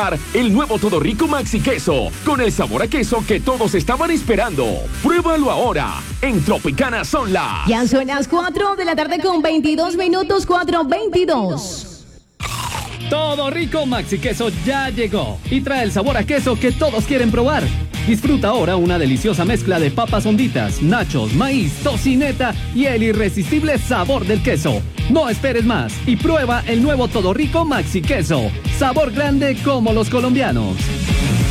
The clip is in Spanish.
El nuevo Todo Rico Maxi Queso, con el sabor a queso que todos estaban esperando. Pruébalo ahora, en Tropicana son las... Ya son las 4 de la tarde con 22 minutos, 4:22. Todo Rico Maxi Queso ya llegó y trae el sabor a queso que todos quieren probar. Disfruta ahora una deliciosa mezcla de papas honditas, nachos, maíz, tocineta y el irresistible sabor del queso. No esperes más y prueba el nuevo Todo Rico Maxi Queso. Sabor grande como los colombianos.